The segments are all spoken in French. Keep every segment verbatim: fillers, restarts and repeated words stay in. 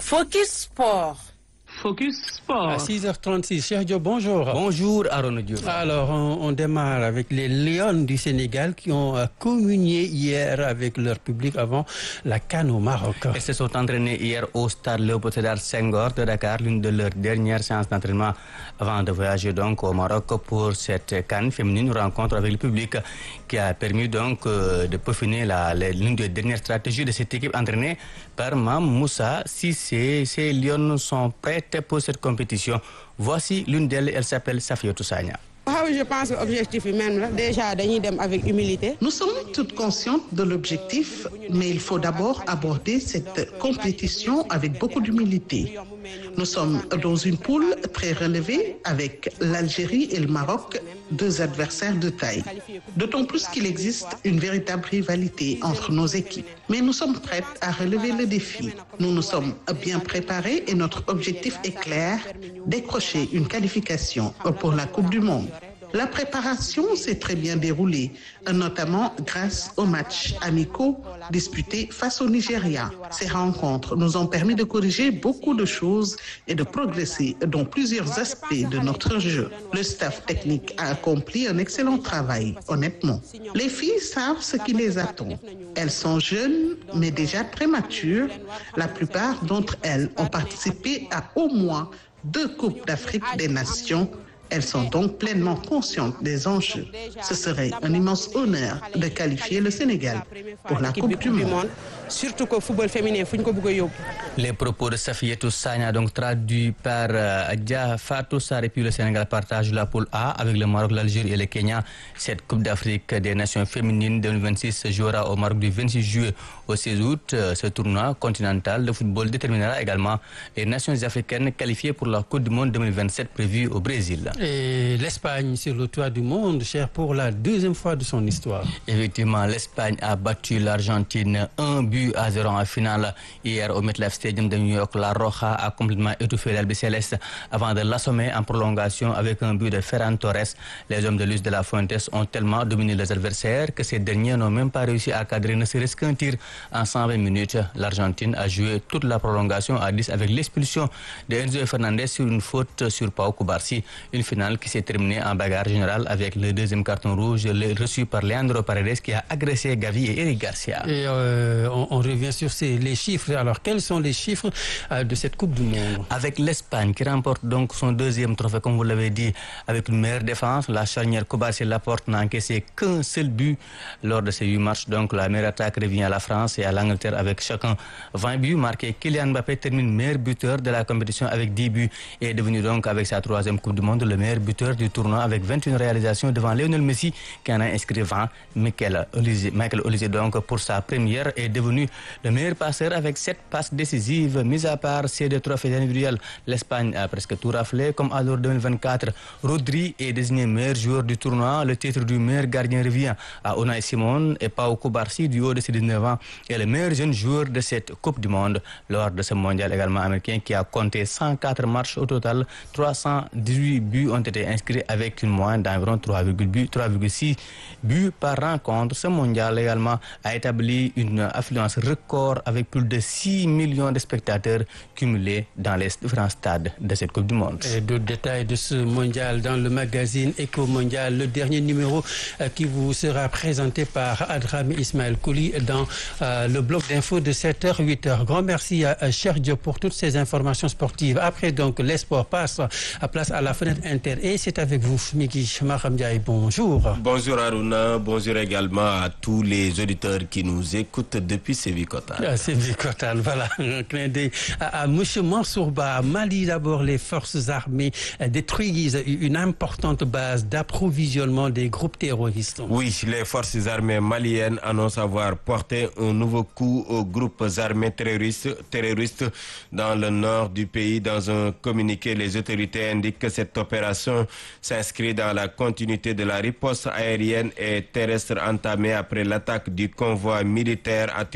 Focus Sport. Focus Sport. À six heures trente-six, Cheikh Diop, bonjour. Bonjour Arnaud Diouf. Alors, on, on démarre avec les Lions du Sénégal qui ont euh, communié hier avec leur public avant la CAN au Maroc. Ils se sont entraînés hier au stade Léopold Sédar Senghor de Dakar, l'une de leurs dernières séances d'entraînement avant de voyager donc au Maroc pour cette CAN féminine, une rencontre avec le public qui a permis donc euh, de peaufiner la, la, l'une des dernières stratégies de cette équipe entraînée par Mam Moussa Cissé. Ces Lions sont prêtes pour cette compétition. Voici l'une d'elles, elle s'appelle Safiatou Sagna. Je pense que l'objectif est même là. Déjà, avec humilité. Nous sommes toutes conscientes de l'objectif, mais il faut d'abord aborder cette compétition avec beaucoup d'humilité. Nous sommes dans une poule très relevée avec l'Algérie et le Maroc, deux adversaires de taille. D'autant plus qu'il existe une véritable rivalité entre nos équipes. Mais nous sommes prêtes à relever le défi. Nous nous sommes bien préparés et notre objectif est clair, décrocher une qualification pour la Coupe du Monde. La préparation s'est très bien déroulée, notamment grâce aux matchs amicaux disputés face au Nigeria. Ces rencontres nous ont permis de corriger beaucoup de choses et de progresser dans plusieurs aspects de notre jeu. Le staff technique a accompli un excellent travail, honnêtement. Les filles savent ce qui les attend. Elles sont jeunes, mais déjà très matures. La plupart d'entre elles ont participé à au moins deux Coupes d'Afrique des Nations. Elles sont donc pleinement conscientes des enjeux. Ce serait un immense honneur de qualifier le Sénégal pour la Coupe du Monde. Surtout que le football féminin, il faut que Les propos de Safiatou Sagna, donc traduits par Adja Fatou Sarr, et puis le Sénégal partage la poule A avec le Maroc, l'Algérie et le Kenya. Cette Coupe d'Afrique des Nations féminines deux mille vingt-six se jouera au Maroc du vingt-six juillet au seize août. Ce tournoi continental de football déterminera également les nations africaines qualifiées pour la Coupe du Monde deux mille vingt-sept prévue au Brésil. Et l'Espagne sur le toit du monde, cher, pour la deuxième fois de son histoire. Effectivement, l'Espagne a battu l'Argentine un but à zéro en finale hier au MetLife Stadium de New York. La Roja a complètement étouffé l'Albiceleste avant de l'assommer en prolongation avec un but de Ferran Torres. Les hommes de Luis de la Fuentes ont tellement dominé les adversaires que ces derniers n'ont même pas réussi à cadrer ne serait-ce qu'un tir en cent vingt minutes. L'Argentine a joué toute la prolongation à dix avec l'expulsion de Enzo Fernandez sur une faute sur Pau Cubarsí. Une finale qui s'est terminée en bagarre générale avec le deuxième carton rouge reçu par Leandro Paredes qui a agressé Gavi et Eric Garcia. Et euh, on, on revient sur ces, les chiffres. Alors, quels sont les chiffres euh, de cette Coupe du Monde? Avec l'Espagne qui remporte donc son deuxième trophée, comme vous l'avez dit, avec une meilleure défense, la charnière Cubarsí-Laporte n'a encaissé qu'un seul but lors de ces huit matchs. Donc, la meilleure attaque revient à la France et à l'Angleterre avec chacun vingt buts marqués. Kylian Mbappé termine meilleur buteur de la compétition avec dix buts et est devenu donc avec sa troisième Coupe du Monde le meilleur buteur du tournoi avec vingt et une réalisations devant Lionel Messi qui en a inscrit vingt. Michael Olise, Michael Olise donc pour sa première est devenu le meilleur passeur avec sept passes décisives. Mis à part ces deux trophées individuels, l'Espagne a presque tout raflé comme à l'Euro deux mille vingt-quatre. Rodri est désigné meilleur joueur du tournoi. Le titre du meilleur gardien revient à Unai Simon et Pau Cubarsí du haut de ses dix-neuf ans et le meilleur jeune joueur de cette Coupe du Monde lors de ce mondial également américain qui a compté cent quatre matchs au total. trois cent dix-huit buts ont été inscrits avec une moyenne d'environ trois virgule six buts par rencontre. Ce mondial également a établi une affluence record avec plus de six millions de spectateurs cumulés dans les différents stades de cette Coupe du Monde. Et d'autres détails de ce mondial dans le magazine Éco Mondial, le dernier numéro euh, qui vous sera présenté par Adram Ismaël Kouli dans euh, le bloc d'infos de sept heures huit heures. Grand merci à, à Cheikh Diop pour toutes ces informations sportives. Après donc les sports passent à place à la fenêtre inter et c'est avec vous Miki Maham Ndiaye. Bonjour. Bonjour Aruna, bonjour également à tous les auditeurs qui nous écoutent depuis Sévikotan. Ah, Sévikotan, voilà, un clin d'œil à, à M. Mansour Ba. Mali d'abord, les forces armées détruisent une importante base d'approvisionnement des groupes terroristes. Oui, les forces armées maliennes annoncent avoir porté un nouveau coup aux groupes armés terroristes, terroristes dans le nord du pays. Dans un communiqué, les autorités indiquent que cette opération s'inscrit dans la continuité de la riposte aérienne et terrestre entamée après l'attaque du convoi militaire attribué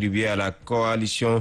attribué à la coalition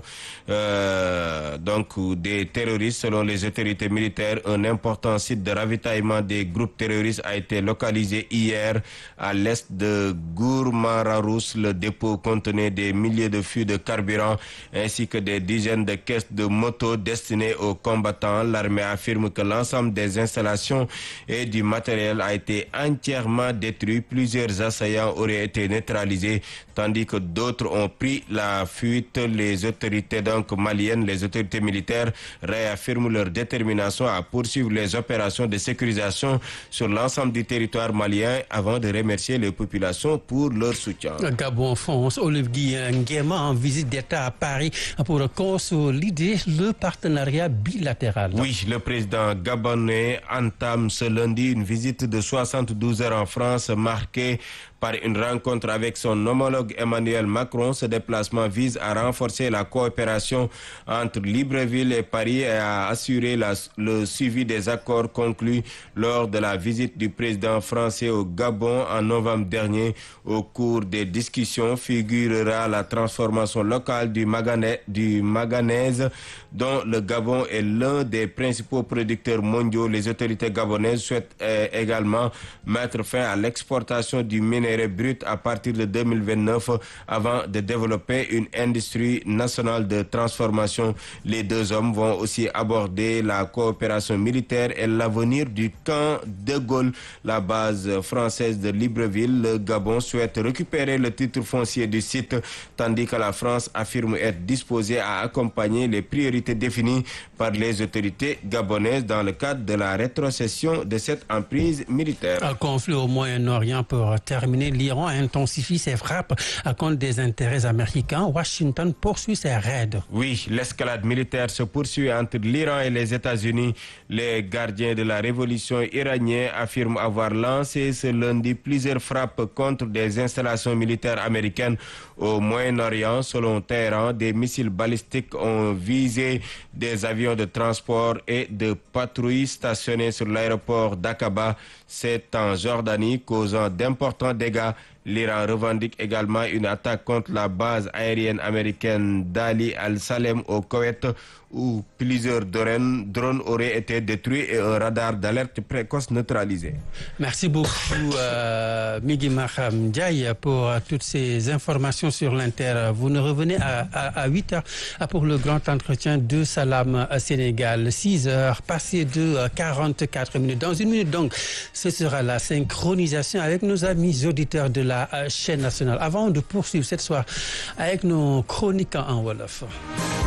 euh, donc des terroristes. Selon les autorités militaires, un important site de ravitaillement des groupes terroristes a été localisé hier à l'est de Gourmararous. Le dépôt contenait des milliers de fûts de carburant ainsi que des dizaines de caisses de motos destinées aux combattants. L'armée affirme que l'ensemble des installations et du matériel a été entièrement détruit. Plusieurs assaillants auraient été neutralisés tandis que d'autres ont pris la fuite. Les autorités donc maliennes, les autorités militaires réaffirment leur détermination à poursuivre les opérations de sécurisation sur l'ensemble du territoire malien avant de remercier les populations pour leur soutien. Gabon France, Olivier Nguema en visite d'État à Paris pour consolider le partenariat bilatéral. Oui, le président gabonais entame ce lundi une visite de soixante-douze heures en France marquée par une rencontre avec son homologue Emmanuel Macron. Ce déplacement vise à renforcer la coopération entre Libreville et Paris et à assurer la, le suivi des accords conclus lors de la visite du président français au Gabon en novembre dernier. Au cours des discussions figurera la transformation locale du, magane, du manganèse dont le Gabon est l'un des principaux producteurs mondiaux. Les autorités gabonaises souhaitent euh, également mettre fin à l'exportation du minerai brut à partir de deux mille vingt-neuf avant de développer une industrie nationale de transformation. Les deux hommes vont aussi aborder la coopération militaire et l'avenir du camp de Gaulle, la base française de Libreville. Le Gabon souhaite récupérer le titre foncier du site, tandis que la France affirme être disposée à accompagner les priorités définies par les autorités gabonaises dans le cadre de la rétrocession de cette emprise militaire. Un conflit au Moyen-Orient pour terminer. L'Iran intensifie ses frappes contre des intérêts américains. Washington poursuit ses raids. Oui, l'escalade militaire se poursuit entre l'Iran et les États-Unis. Les gardiens de la révolution iranienne affirment avoir lancé ce lundi plusieurs frappes contre des installations militaires américaines au Moyen-Orient. Selon Téhéran, des missiles balistiques ont visé des avions de transport et de patrouille stationnés sur l'aéroport d'Aqaba. C'est en Jordanie, causant d'importants dégâts. L'Iran revendique également une attaque contre la base aérienne américaine d'Ali Al-Salem au Koweït, où plusieurs drones auraient été détruits et un radar d'alerte précoce neutralisé. Merci beaucoup, euh, Migui Maham Ndiaye, pour euh, toutes ces informations sur l'Inter. Vous nous revenez à, à, à huit heures pour le grand entretien de Salam Sénégal. six heures passées de euh, quarante-quatre minutes. Dans une minute, donc, ce sera la synchronisation avec nos amis auditeurs de la euh, chaîne nationale. Avant de poursuivre cette soirée avec nos chroniques en Wolof.